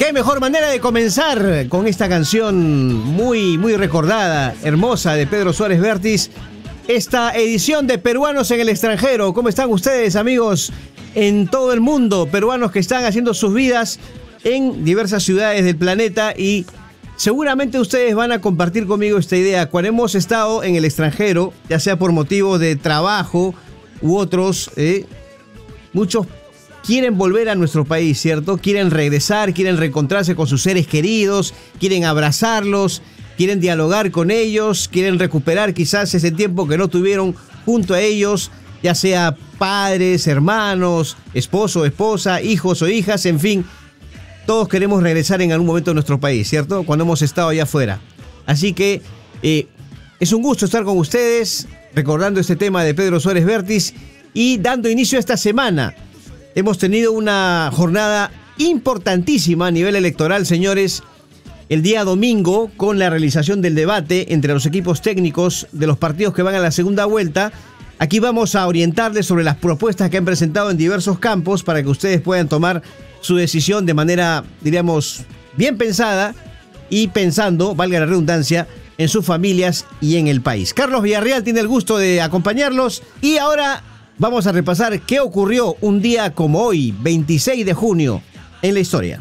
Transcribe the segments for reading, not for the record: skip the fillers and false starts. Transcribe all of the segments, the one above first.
Qué mejor manera de comenzar con esta canción muy recordada, hermosa, de Pedro Suárez Vértiz. Esta edición de Peruanos en el extranjero. ¿Cómo están ustedes, amigos, en todo el mundo? Peruanos que están haciendo sus vidas en diversas ciudades del planeta, y seguramente ustedes van a compartir conmigo esta idea. Cuando hemos estado en el extranjero, ya sea por motivos de trabajo u otros, muchos quieren volver a nuestro país, ¿cierto? Quieren regresar, quieren reencontrarse con sus seres queridos, quieren abrazarlos, quieren dialogar con ellos, quieren recuperar quizás ese tiempo que no tuvieron junto a ellos, ya sea padres, hermanos, esposo, esposa, hijos o hijas, en fin. Todos queremos regresar en algún momento a nuestro país, ¿cierto? Cuando hemos estado allá afuera. Así que es un gusto estar con ustedes, recordando este tema de Pedro Suárez Vértiz y dando inicio a esta semana. Hemos tenido una jornada importantísima a nivel electoral, señores. El día domingo, con la realización del debate entre los equipos técnicos de los partidos que van a la segunda vuelta. Aquí vamos a orientarles sobre las propuestas que han presentado en diversos campos para que ustedes puedan tomar su decisión de manera, diríamos, bien pensada y pensando, valga la redundancia, en sus familias y en el país. Carlos Villarreal tiene el gusto de acompañarlos y ahora vamos a repasar qué ocurrió un día como hoy, 26 de junio, en la historia.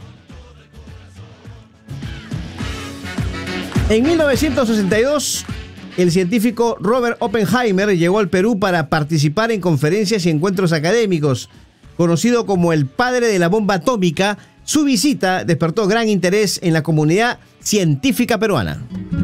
En 1962, el científico Robert Oppenheimer llegó al Perú para participar en conferencias y encuentros académicos. Conocido como el padre de la bomba atómica, su visita despertó gran interés en la comunidad científica peruana.